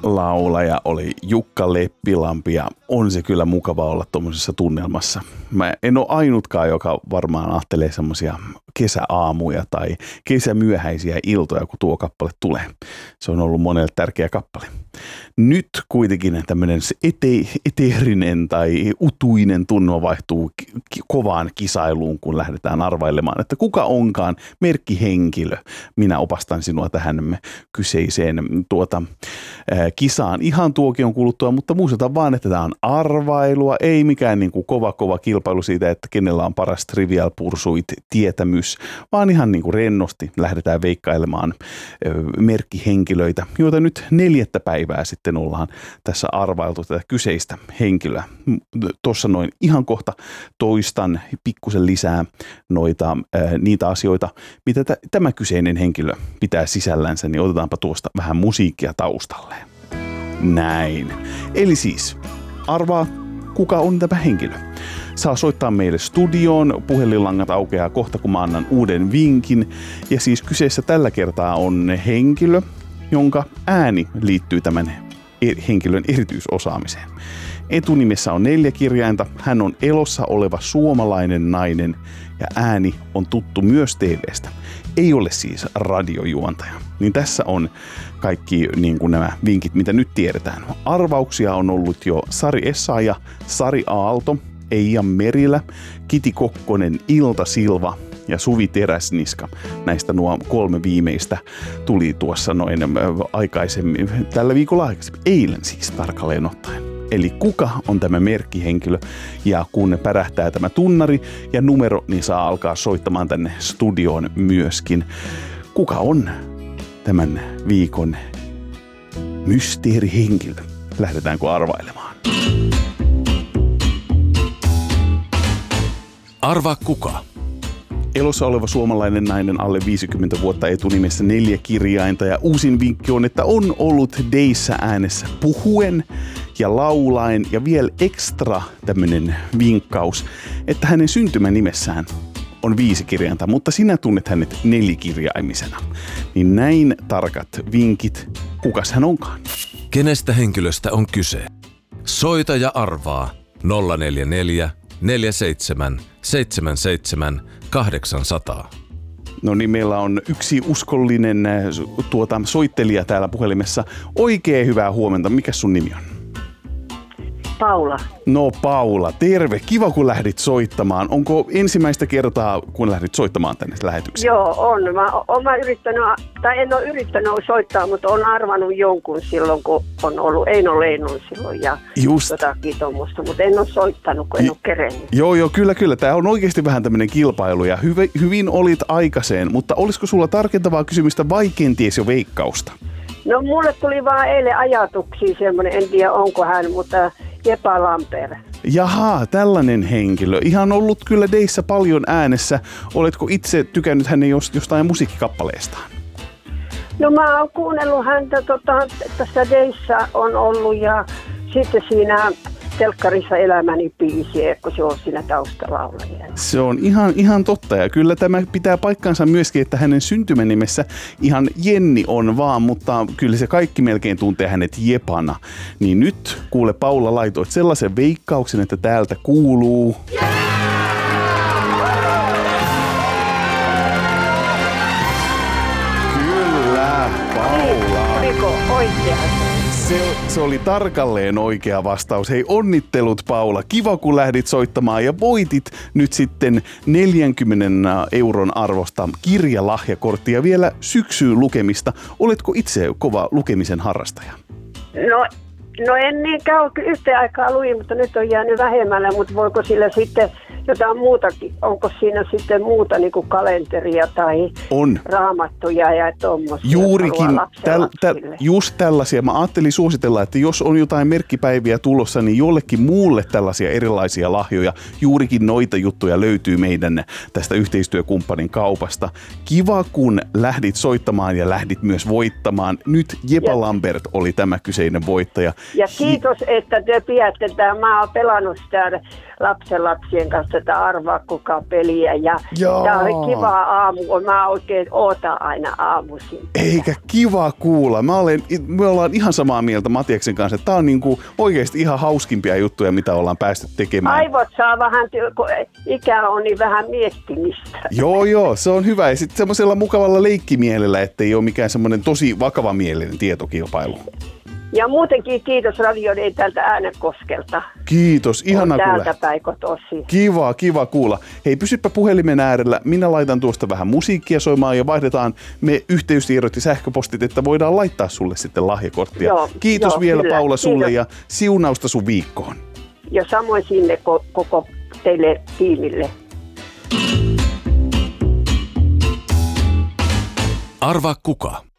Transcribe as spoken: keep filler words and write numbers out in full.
laulaja oli Jukka Leppilampi ja on se kyllä mukava olla tuommoisessa tunnelmassa. Mä en ole ainutkaan, joka varmaan ajattelee semmoisia kesäaamuja tai kesämyöhäisiä iltoja, kun tuo kappale tulee. Se on ollut monelle tärkeä kappale. Nyt kuitenkin tämmöinen ete- eteerinen tai utuinen tunnelma vaihtuu ki- kovaan kisailuun, kun lähdetään arvailemaan, että kuka onkaan merkkihenkilö. Minä opastan sinua tähän kyseiseen tuota, ää, kisaan ihan tuokion kuluttua, mutta muistutan vaan, että tämä on arvailua, ei mikään niin kuin kova kova kilpailu siitä, että kenellä on paras Trivial Pursuit tietämys, vaan ihan niin kuin rennosti lähdetään veikkailemaan ää, merkkihenkilöitä, joita nyt neljättä päivää sitten ollaan tässä arvailtu tätä kyseistä henkilöä. Tuossa noin ihan kohta toistan pikkusen lisää noita, ää, niitä asioita, mitä t- tämä kyseinen henkilö pitää sisällänsä, niin otetaanpa tuosta vähän musiikkia taustalle. Näin. Eli siis, arvaa, kuka on tämä henkilö. Saa soittaa meille studioon, puhelinlangat aukeaa kohta, kun mä annan uuden vinkin. Ja siis kyseessä tällä kertaa on henkilö, jonka ääni liittyy tämän henkilön erityisosaamiseen. Etunimessä on neljä kirjainta, hän on elossa oleva suomalainen nainen ja ääni on tuttu myös T V:stä. Ei ole siis radiojuontaja. Niin tässä on kaikki niin kuin nämä vinkit, mitä nyt tiedetään. Arvauksia on ollut jo Sari Essaaja, Sari Aalto, Eija Merilä, Kiti Kokkonen, Ilta Silva ja Suvi Teräsniska. Näistä nuo kolme viimeistä tuli tuossa noin aikaisemmin, tällä viikolla aikaisemmin, eilen siis tarkalleen ottaen. Eli kuka on tämä merkkihenkilö, ja kun pärähtää tämä tunnari ja numero, niin saa alkaa soittamaan tänne studioon myöskin. Kuka on tämän viikon mysteerihenkilö? Lähdetäänkö arvailemaan? Arvaa kuka? Elossa oleva suomalainen nainen alle viisikymmentä vuotta, etunimessä neljä kirjainta, ja uusin vinkki on, että on ollut Deissä äänessä puhuen ja laulaen, ja vielä ekstra tämmönen vinkkaus, että hänen syntymänimessään on viisi kirjainta, mutta sinä tunnet hänet nelikirjaimisena. Niin näin tarkat vinkit, kukas hän onkaan. Kenestä henkilöstä on kyse? Soita ja arvaa nolla neljä neljä, neljä seitsemän, seitsemän seitsemän, kahdeksan nolla nolla. No niin, meillä on yksi uskollinen tuota, soittelija täällä puhelimessa. Oikein hyvää huomenta. Mikäs sun nimi on? Paula. No Paula, terve. Kiva kun lähdit soittamaan. Onko ensimmäistä kertaa, kun lähdit soittamaan tänne lähetykseen? Joo, on. Mä oon mä yrittänyt, tai en ole yrittänyt soittaa, mutta on arvannut jonkun silloin, kun on ollut Eino Leinun silloin ja Just. jotakin tuommoista, mutta en ole soittanut, kun en J- ole kerennyt. Joo, joo, kyllä, kyllä. Tämä on oikeasti vähän tämmöinen kilpailu ja hyvi, hyvin olit aikaiseen, mutta olisiko sulla tarkentavaa kysymystä vai kenties jo veikkausta? No mulle tuli vaan eilen ajatuksia semmoinen, en tiedä onko hän, mutta Jepa Lamper. Jaha, tällainen henkilö. Ihan ollut kyllä Deissä paljon äänessä. Oletko itse tykännyt hänen jostain musiikkikappaleestaan? No mä oon kuunnellut häntä, tota, tässä Deissä on ollut ja sitten siinä telkkarissa Elämäni biisi, kun se on siinä taustalaulajana. Se on ihan, ihan totta ja kyllä tämä pitää paikkansa myöskin, että hänen syntymänimessä ihan Jenni on vaan, mutta kyllä se kaikki melkein tuntee hänet Jepana. Niin nyt kuule Paula laitoit sellaisen veikkauksen, että täältä kuuluu... Kyllä, Paula. Oliko oikein? Se, se oli tarkalleen oikea vastaus. Hei, onnittelut Paula. Kiva kun lähdit soittamaan ja voitit nyt sitten neljänkymmenen euron arvosta kirjalahjakorttia vielä syksyyn lukemista. Oletko itse kova lukemisen harrastaja? No, no en niin kauan, yhteen aikaa luin, mutta nyt on jäänyt vähemmälle, mutta voiko sillä sitten jotain muutakin, onko siinä sitten muuta niin kuin kalenteria tai on. Raamattuja ja tuommoisia? Juurikin, täl, täl, just tällaisia. Mä ajattelin suositella, että jos on jotain merkkipäiviä tulossa, niin jollekin muulle tällaisia erilaisia lahjoja. Juurikin noita juttuja löytyy meidän tästä yhteistyökumppanin kaupasta. Kiva, kun lähdit soittamaan ja lähdit myös voittamaan. Nyt Jepa Lambert oli tämä kyseinen voittaja. Ja kiitos, että te pidätte tämä. Mä oon pelannut sitä lapsenlapsien kanssa tätä arvaa kuka peliä. Ja tämä oli kiva aamu. Mä oikein ootan aina aamuisin. Eikä kiva kuulla. Mä olen, me ollaan ihan samaa mieltä Matiaksen kanssa. Tämä on niinku oikeasti ihan hauskimpia juttuja, mitä ollaan päästy tekemään. Aivot saa vähän, kun ikä on niin vähän miettimistä. Joo, joo, se on hyvä. Ja sitten semmoisella mukavalla leikkimielellä, ettei ole mikään semmoinen tosi vakavamielinen tietokilpailu. Ja muutenkin kiitos radioiden täältä Äänekoskelta. Kiitos, ihana kuulla. Täältä päikö tosi. Kiva, kiva kuulla. Hei, pysyppä puhelimen äärellä. Minä laitan tuosta vähän musiikkia soimaan ja vaihdetaan me yhteystiedot ja sähköpostit, että voidaan laittaa sulle sitten lahjakorttia. Joo, kiitos joo, vielä kyllä. Paula sulle kiitos. Ja siunausta sun viikkoon. Ja samoin sinne ko- koko teille tiimille. Arvaa kuka?